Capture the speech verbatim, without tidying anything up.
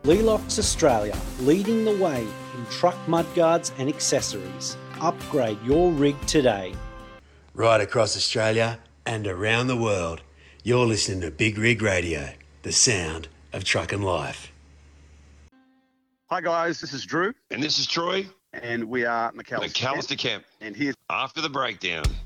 Lelocks Australia, leading the way in truck mudguards and accessories. Upgrade your rig today. Right across Australia and around the world, you're listening to Big Rig Radio, the sound of trucking life. Hi guys, this is Drew. And this is Troy. And we are McAllister, McAllister Camp. And here's After the Breakdown.